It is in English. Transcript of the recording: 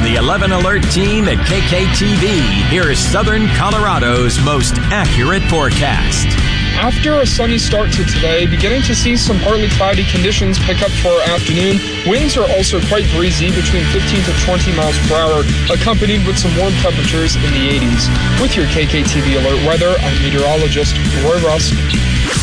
the 11 Alert team at KKTV, here's Southern Colorado's most accurate forecast. After a sunny start to today, beginning to see some partly cloudy conditions pick up for our afternoon. Winds are also quite breezy, between 15 to 20 miles per hour, accompanied with some warm temperatures in the 80s. With your KKTV Alert weather, I'm meteorologist Roy Rusk.